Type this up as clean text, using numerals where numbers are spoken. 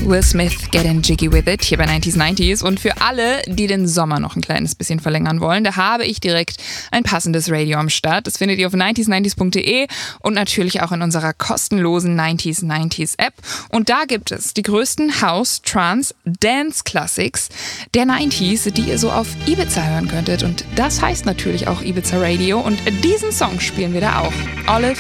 Will Smith, Getting Jiggy With It, hier bei 90s. Und für alle, die den Sommer noch ein kleines bisschen verlängern wollen, da habe ich direkt ein passendes Radio am Start. Das findet ihr auf 90s90s.de und natürlich auch in unserer kostenlosen 90s App. Und da gibt es die größten House, Trance, Dance Classics der 90s, die ihr so auf Ibiza hören könntet. Und das heißt natürlich auch Ibiza Radio. Und diesen Song spielen wir da auch. Olive